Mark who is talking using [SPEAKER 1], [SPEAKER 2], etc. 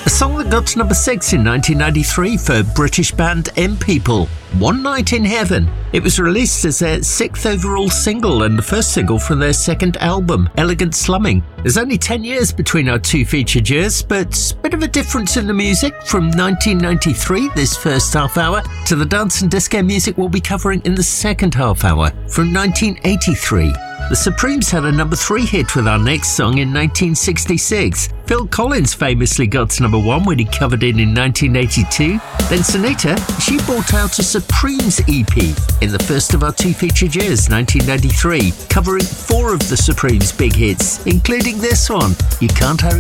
[SPEAKER 1] A song that got to number 6 in 1993 for British band M People, One Night in Heaven. It was released as their 6th overall single and the first single from their second album, Elegant Slumming. There's only 10 years between our two featured years, but a bit of a difference in the music from 1993, this first half hour, to the dance and disco music we'll be covering in the second half hour from 1983. The Supremes had a number 3 hit with our next song in 1966. Phil Collins famously got to number 1 when he covered it in 1982. Then Sunita, she brought out a Supremes EP in the first of our two featured years, 1993, covering 4 of the Supremes' big hits, including this one, You Can't Hurry